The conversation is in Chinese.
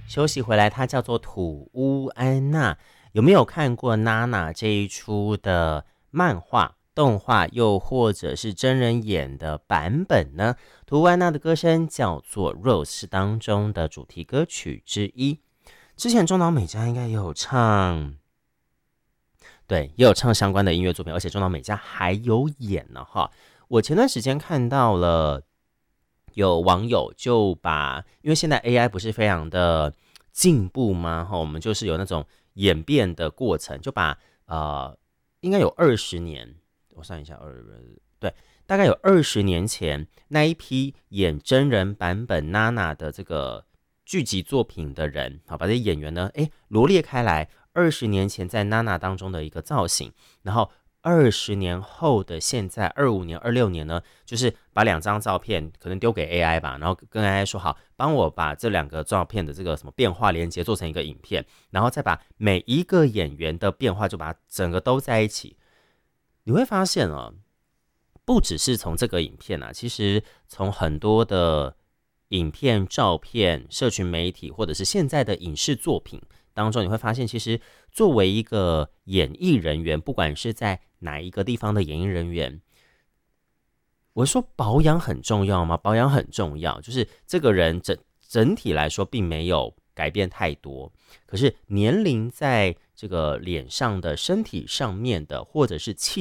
休息回来，它叫做土屋安娜。有没有看过娜娜这一出的漫画、动画，又或者是真人演的版本呢？土屋安娜的歌声叫做《Rose》，是当中的主题歌曲之一。之前中岛美嘉应该也有唱，对，也有唱相关的音乐作品，而且中岛美嘉还有演呢哈。我前段时间看到了。有网友就把，因为现在 AI 不是非常的进步吗？我们就是有那种演变的过程，就把应该有20年，我算一下，对，大概有20年前那一批演真人版本娜娜的这个剧集作品的人，好，把这些演员呢，罗列开来，20年前在娜娜当中的一个造型，然后20年后的现在25年、26年呢，就是把2张照片可能丢给 AI 吧，然后跟 AI 说好，帮我把这2个照片的这个什么变化连接做成一个影片，然后再把每一个演员的变化就把它整个都在一起。你会发现啊，不只是从这个影片啊，其实从很多的影片、照片、社群媒体，或者是现在的影视作品当中，你会发现，其实作为一个演艺人员，不管是在哪一个地方的演艺人员，我说保养很重要吗？保养很重要，就是这个人整体来说并没有改变太多，可是年龄在这个脸上的、身体上面的，或者是气